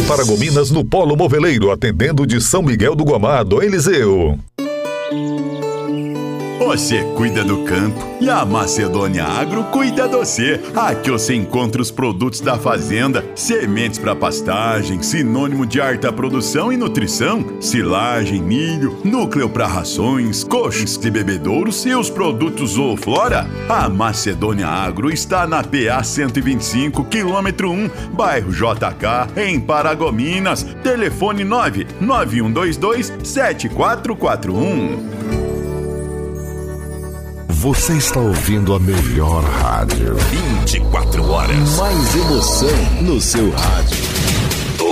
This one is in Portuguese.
Paragominas, no Polo Moveleiro, atendendo de São Miguel do Guamá, do Eliseu. Você cuida do campo e a Macedônia Agro cuida de você. Aqui você encontra os produtos da fazenda, sementes para pastagem, sinônimo de alta produção e nutrição, silagem, milho, núcleo para rações, coxos e bebedouros e os produtos Zooflora. A Macedônia Agro está na PA 125, quilômetro 1, bairro JK, em Paragominas. Telefone 991227441. Você está ouvindo a melhor rádio. 24 horas. Mais emoção no seu rádio.